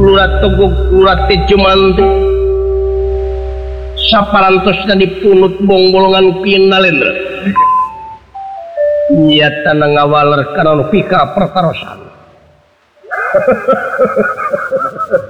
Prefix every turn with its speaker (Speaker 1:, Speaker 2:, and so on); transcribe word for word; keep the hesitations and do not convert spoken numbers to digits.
Speaker 1: Lurat teguk urat cuman saparantosna dipunut bongbolongan Kinalendra nyata ngawaler kana pika pertarosan